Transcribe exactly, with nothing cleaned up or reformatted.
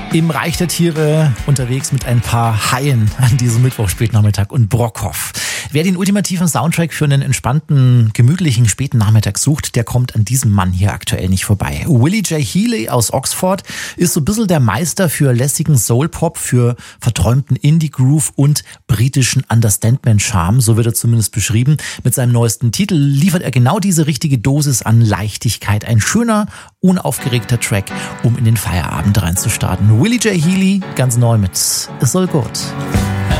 Im Reich der Tiere unterwegs mit ein paar Haien an diesem Mittwoch-Spätnachmittag und Brockhoff. Wer den ultimativen Soundtrack für einen entspannten, gemütlichen späten Nachmittag sucht, der kommt an diesem Mann hier aktuell nicht vorbei. Willie J. Healey aus Oxford ist so ein bisschen der Meister für lässigen Soul-Pop, für verträumten Indie-Groove und britischen Understatement-Charme, so wird er zumindest beschrieben. Mit seinem neuesten Titel liefert er genau diese richtige Dosis an Leichtigkeit. Ein schöner, unaufgeregter Track, um in den Feierabend reinzustarten. Willie J. Healey, ganz neu mit Es soll gut.